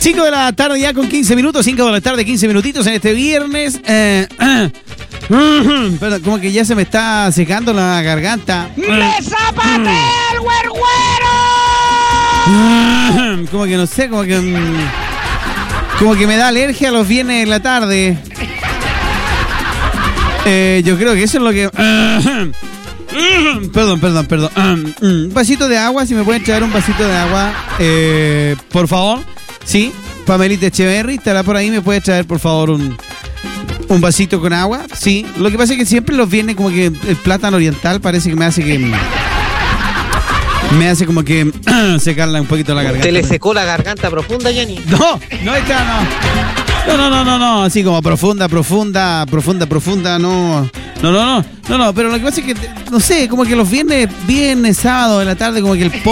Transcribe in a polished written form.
5 de la tarde ya con 15 minutos, 5 de la tarde, 15 minutitos en este viernes. Perdón, como que ya se me está secando la garganta. ¡Me zapate el güergüero! Como que no sé, como que me da alergia los viernes en la tarde. Yo creo que eso es lo que... Perdón. Un vasito de agua, si me pueden traer un vasito de agua, por favor. Sí, Pamelita Echeverry, estará por ahí, me puede traer por favor un vasito con agua. Sí, lo que pasa es que siempre los viernes como que el plátano oriental parece que me hace como que secarla un poquito la garganta. ¿Te le secó la garganta profunda, Yanni? No, así como profunda, no, pero lo que pasa es que, no sé, como que los viernes, sábado de la tarde, como que el